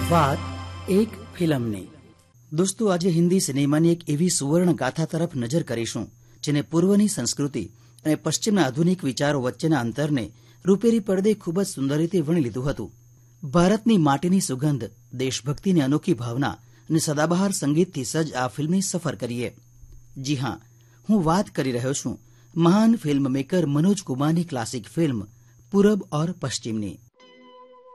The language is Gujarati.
વાત એક ફિલ્મની. દોસ્તો, આજે હિન્દી સિનેમાની એક એવી સુવર્ણ ગાથા તરફ નજર કરીશું જેને પૂર્વની સંસ્કૃતિ અને પશ્ચિમના આધુનિક વિચારો વચ્ચેના અંતરને રૂપેરી પડદે ખૂબ જ સુંદર રીતે વણી લીધું હતું. ભારતની માટીની સુગંધ, દેશભક્તિની અનોખી ભાવના અને સદાબહાર સંગીતથી સજ્જ આ ફિલ્મની સફર કરીએ. જી હા, હું વાત કરી રહ્યો છું મહાન ફિલ્મ મેકર મનોજ કુમારની ક્લાસિક ફિલ્મ પૂરબ ઓર પશ્ચિમની.